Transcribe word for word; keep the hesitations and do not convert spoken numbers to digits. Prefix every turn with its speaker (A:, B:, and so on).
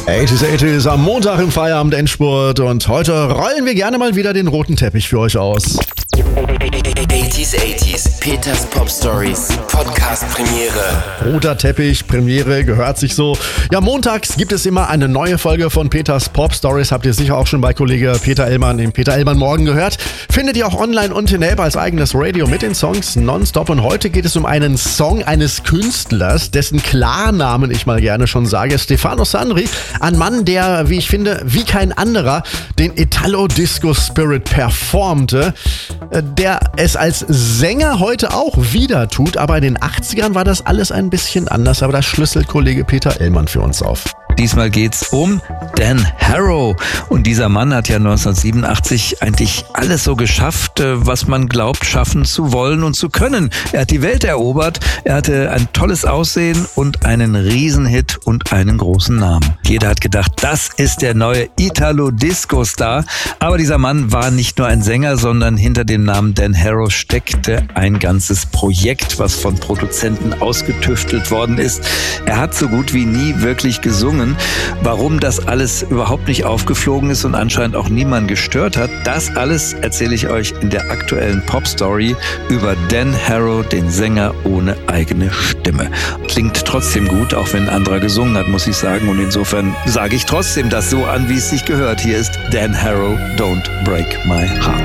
A: achtziger, achtziger am Montag im Feierabend-Endspurt und heute rollen wir gerne mal wieder den roten Teppich für euch aus.
B: achtziger, achtziger, Peters Pop Stories, Podcast Premiere.
A: Roter Teppich, Premiere, gehört sich so. Ja, montags gibt es immer eine neue Folge von Peters Pop Stories. Habt ihr sicher auch schon bei Kollege Peter Ellmann im Peter Ellmann Morgen gehört. Findet ihr auch online und in der App als eigenes Radio mit den Songs nonstop. Und heute geht es um einen Song eines Künstlers, dessen Klarnamen ich mal gerne schon sage. Stefano Sandri, ein Mann, der, wie ich finde, wie kein anderer, den Italo-Disco-Spirit performte, der es als Sänger heute auch wieder tut, aber in den achtzigern war das alles ein bisschen anders, aber das schlüsselt Kollege Peter Ellmann für uns auf.
C: Diesmal geht's um Dan Harrow. Und dieser Mann hat ja neunzehnhundertsiebenundachtzig eigentlich alles so geschafft, was man glaubt, schaffen zu wollen und zu können. Er hat die Welt erobert, er hatte ein tolles Aussehen und einen Riesenhit und einen großen Namen. Jeder hat gedacht, das ist der neue Italo-Disco-Star. Aber dieser Mann war nicht nur ein Sänger, sondern hinter dem Namen Dan Harrow steckte ein ganzes Projekt, was von Produzenten ausgetüftelt worden ist. Er hat so gut wie nie wirklich gesungen. Warum das alles überhaupt nicht aufgeflogen ist und anscheinend auch niemand gestört hat, das alles erzähle ich euch in der aktuellen Pop-Story über Dan Harrow, den Sänger ohne eigene Stimme. Klingt trotzdem gut, auch wenn ein anderer gesungen hat, muss ich sagen. Und insofern sage ich trotzdem das so an, wie es sich gehört. Hier ist Dan Harrow, Don't Break My Heart.